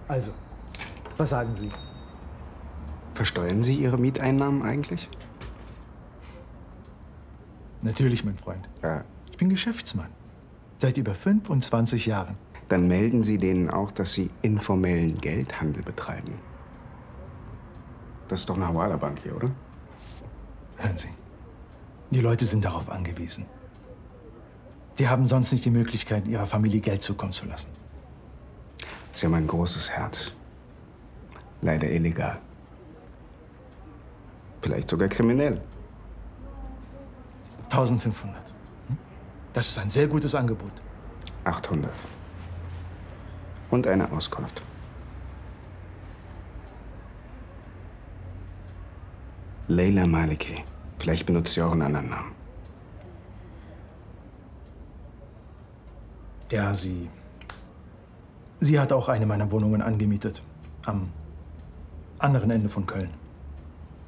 Also, was sagen Sie? Versteuern Sie Ihre Mieteinnahmen eigentlich? Natürlich, mein Freund. Ja. Ich bin Geschäftsmann. Seit über 25 Jahren. Dann melden Sie denen auch, dass Sie informellen Geldhandel betreiben. Das ist doch eine Hawala-Bank hier, oder? Hören Sie, die Leute sind darauf angewiesen. Die haben sonst nicht die Möglichkeit, ihrer Familie Geld zukommen zu lassen. Sie haben ein großes Herz. Leider illegal. Vielleicht sogar kriminell. 1500. Das ist ein sehr gutes Angebot. 800. Und eine Auskunft. Leila Maliki. Vielleicht benutzt sie auch einen anderen Namen. Ja, sie hat auch eine meiner Wohnungen angemietet. Am anderen Ende von Köln.